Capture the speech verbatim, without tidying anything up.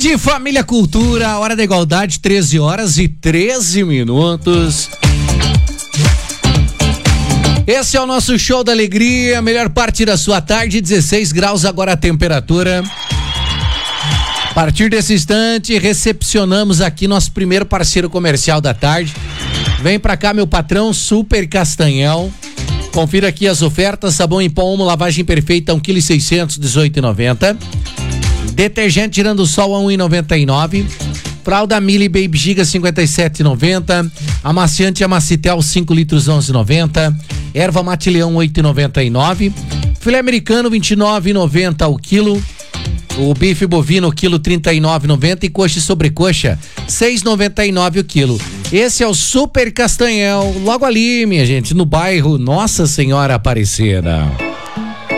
Tarde, família Cultura, hora da igualdade, treze horas e treze minutos. Esse é o nosso show da alegria, melhor parte da sua tarde, dezesseis graus agora a temperatura. A partir desse instante, recepcionamos aqui nosso primeiro parceiro comercial da tarde. Vem pra cá, meu patrão, Super Castanhal. Confira aqui as ofertas: sabão em pó Omo, lavagem perfeita, um quilo e seiscentos, dezoito reais e noventa centavos. Detergente tirando o sol a um real e noventa e nove centavos. Fralda Mili Baby Giga cinquenta e sete reais e noventa centavos. Amaciante Amacitel cinco litros onze reais e noventa centavos. Erva Mate Leão oito reais e noventa e nove centavos. Filé americano vinte e nove reais e noventa centavos o quilo. O bife bovino quilo trinta e nove reais e noventa centavos e coxa e sobrecoxa seis reais e noventa e nove centavos o quilo. Esse é o Super Castanhal, logo ali, minha gente, no bairro Nossa Senhora Aparecida.